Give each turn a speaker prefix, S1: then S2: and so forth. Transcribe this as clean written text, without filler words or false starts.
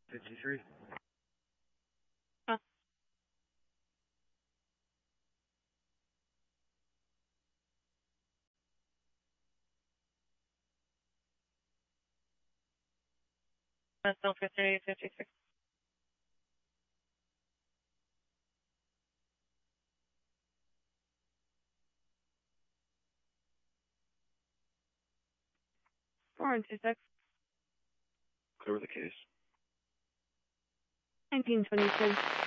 S1: 53.
S2: Huh. That's still for 3056. Four and 26.
S1: Cover the case.
S2: 1922.